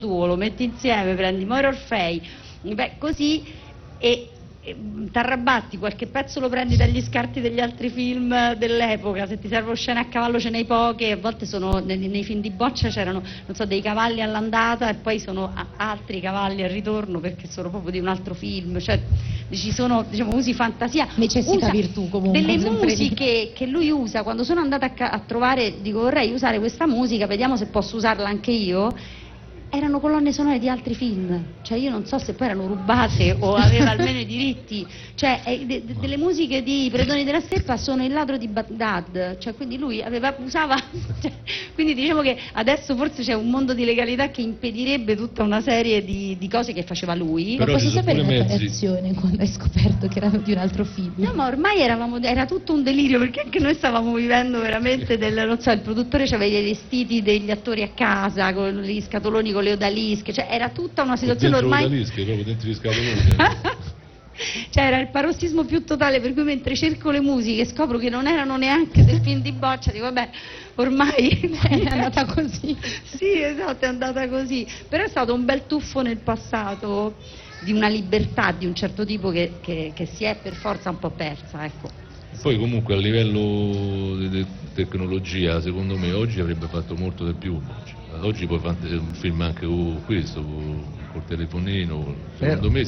tuo, lo metti insieme, prendi Moira Orfei, beh, così, e t'arrabatti, qualche pezzo lo prendi dagli scarti degli altri film dell'epoca, se ti servono scene a cavallo ce n'hai poche, a volte sono nei film di Boccia c'erano, non so, dei cavalli all'andata e poi sono altri cavalli al ritorno perché sono proprio di un altro film, cioè ci sono, diciamo, usi fantasia, necessità virtù comunque, delle musiche che lui usa. Quando sono andata a trovare, dico vorrei usare questa musica, vediamo se posso usarla anche io. Erano colonne sonore di altri film, cioè io non so se poi erano rubate o aveva almeno i diritti, cioè delle musiche di Predoni della Steppa sono Il ladro di Baghdad, cioè quindi lui usava, cioè, quindi diciamo che adesso forse c'è un mondo di legalità che impedirebbe tutta una serie di cose che faceva lui. Ma posso sapere la tua reazione quando hai scoperto che erano di un altro film? No, ma ormai era tutto un delirio, perché anche noi stavamo vivendo veramente non so, il produttore aveva i vestiti degli attori a casa, con gli scatoloni con le odalische, cioè era tutta una situazione ormai... odalische, proprio dentro gli scatoloni. Cioè era il parossismo più totale, per cui mentre cerco le musiche scopro che non erano neanche del film di Boccia, dico vabbè, ormai è andata così. Sì, esatto, è andata così, però è stato un bel tuffo nel passato di una libertà di un certo tipo che si è per forza un po' persa, ecco. Poi comunque a livello di tecnologia, secondo me oggi avrebbe fatto molto di più. Oggi puoi fare un film anche con questo, col telefonino, secondo me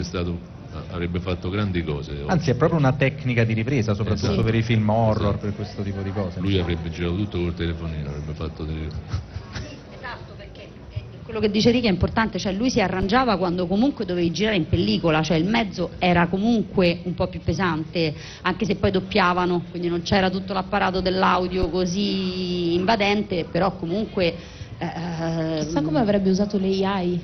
avrebbe fatto grandi cose. Anzi, è proprio una tecnica di ripresa, soprattutto esatto, per i film horror, esatto, per questo tipo di cose. Lui avrebbe girato tutto col telefonino, avrebbe fatto delle... Esatto, perché quello che dice Ricky è importante, cioè lui si arrangiava quando comunque dovevi girare in pellicola, cioè il mezzo era comunque un po' più pesante, anche se poi doppiavano, quindi non c'era tutto l'apparato dell'audio così invadente, però comunque... Chissà come avrebbe usato l'AI.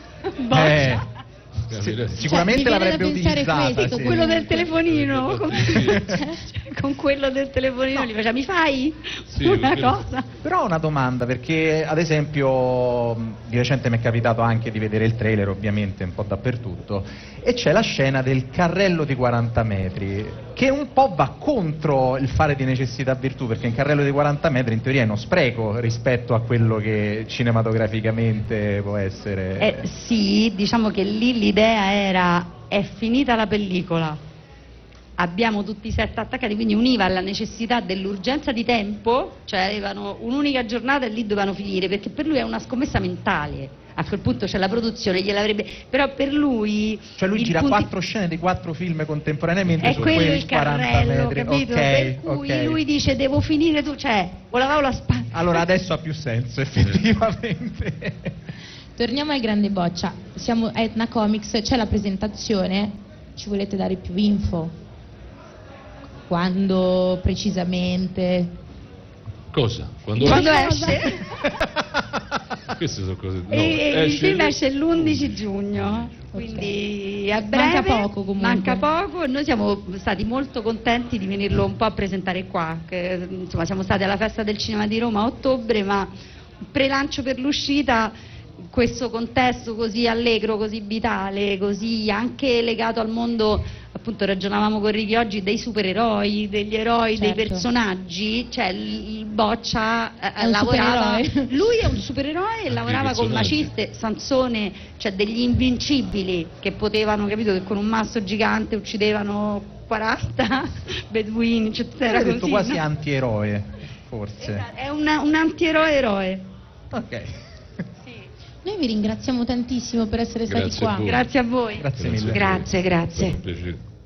Sicuramente cioè, l'avrebbe utilizzata, questo, sì. Quello del telefonino con quello del telefonino, gli faceva: mi fai una cosa? Però ho una domanda, perché ad esempio di recente mi è capitato anche di vedere il trailer, ovviamente un po' dappertutto, e c'è la scena del carrello di 40 metri che un po' va contro il fare di necessità virtù, perché un carrello di 40 metri in teoria è uno spreco rispetto a quello che cinematograficamente può essere. Sì, diciamo che lì l'idea era: è finita la pellicola, abbiamo tutti i set attaccati, quindi univa alla necessità dell'urgenza di tempo, cioè avevano un'unica giornata e lì dovevano finire, perché per lui è una scommessa mentale. A quel punto c'è la produzione, gliel'avrebbe... però per lui... Cioè lui gira 4 scene di 4 film contemporaneamente è su quello quei il 40 carrello, metri. capito? Per cui lui dice: devo finire tu, cioè, o lavavo la spalla. Allora adesso ha più senso, effettivamente. Torniamo al Grande Boccia, siamo a Etna Comics, c'è la presentazione, ci volete dare più info? Quando precisamente? Cosa? Quando esce? Queste sono cose... No, il film esce l'11 giugno, quindi a breve. Manca poco comunque. Manca poco, e noi siamo stati molto contenti di venirlo un po' a presentare qua, che, insomma, siamo stati alla Festa del Cinema di Roma a ottobre, ma prelancio per l'uscita, questo contesto così allegro, così vitale, così anche legato al mondo, appunto ragionavamo con Ricky oggi, dei supereroi, degli eroi, certo, dei personaggi, cioè il Boccia lavorava, lui è un supereroe e lavorava con Maciste, Sansone, cioè degli invincibili che potevano, capito, che con un masso gigante uccidevano 40 beduini, cioè era detto così, quasi no? Antieroe, forse. Esatto, è un antieroe. Ok. Noi vi ringraziamo tantissimo per essere stati qua. Grazie a voi. Grazie mille. Grazie. È stato un piacere.